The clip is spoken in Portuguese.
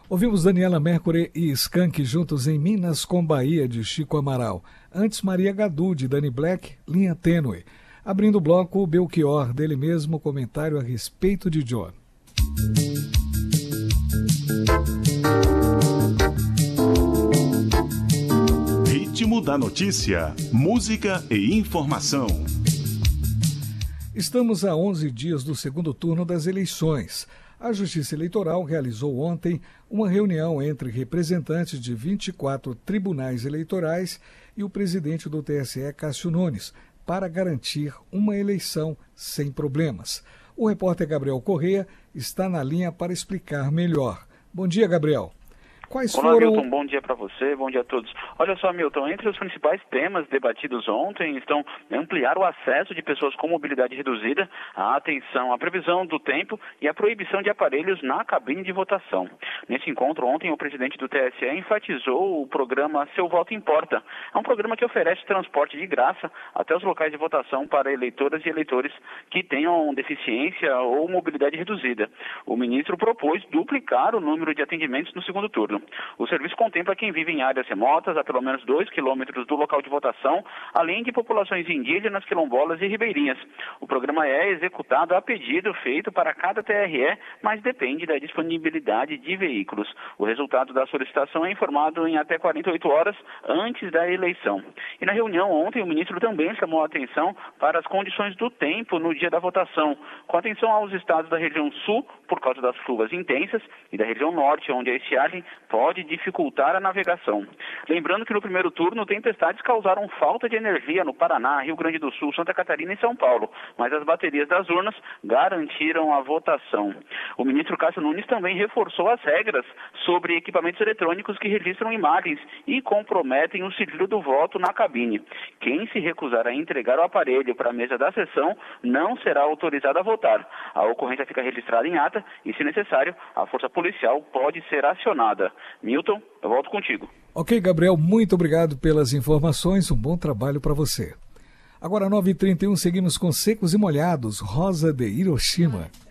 Ouvimos Daniela Mercury e Skank juntos em Minas com Bahia, de Chico Amaral. Antes, Maria Gadu, de Dani Black, Linha Tênue. Abrindo o bloco, Belchior, dele mesmo, comentário a respeito de John. Ritmo da notícia, música e informação. Estamos a 11 dias do segundo turno das eleições. A Justiça Eleitoral realizou ontem uma reunião entre representantes de 24 tribunais eleitorais e o presidente do TSE, Cássio Nunes, para garantir uma eleição sem problemas. O repórter Gabriel Corrêa está na linha para explicar melhor. Bom dia, Gabriel. Olá, Milton, bom dia para você, bom dia a todos. Olha só, Milton, entre os principais temas debatidos ontem estão ampliar o acesso de pessoas com mobilidade reduzida, a atenção à previsão do tempo e a proibição de aparelhos na cabine de votação. Nesse encontro ontem, o presidente do TSE enfatizou o programa Seu Voto Importa. É um programa que oferece transporte de graça até os locais de votação para eleitoras e eleitores que tenham deficiência ou mobilidade reduzida. O ministro propôs duplicar o número de atendimentos no segundo turno. O serviço contempla quem vive em áreas remotas, a pelo menos 2 quilômetros do local de votação, além de populações indígenas, quilombolas e ribeirinhas. O programa é executado a pedido feito para cada TRE, mas depende da disponibilidade de veículos. O resultado da solicitação é informado em até 48 horas antes da eleição. E na reunião ontem, o ministro também chamou a atenção para as condições do tempo no dia da votação, com atenção aos estados da região sul, por causa das chuvas intensas, e da região norte, onde a estiagem pode dificultar a navegação. Lembrando que no primeiro turno, tempestades causaram falta de energia no Paraná, Rio Grande do Sul, Santa Catarina e São Paulo, mas as baterias das urnas garantiram a votação. O ministro Cássio Nunes também reforçou as regras sobre equipamentos eletrônicos que registram imagens e comprometem o sigilo do voto na cabine. Quem se recusar a entregar o aparelho para a mesa da sessão não será autorizado a votar. A ocorrência fica registrada em ata e, se necessário, a força policial pode ser acionada. Milton, eu volto contigo. Ok, Gabriel, muito obrigado pelas informações, um bom trabalho para você. Agora, 9h31, seguimos com Secos e Molhados, Rosa de Hiroshima.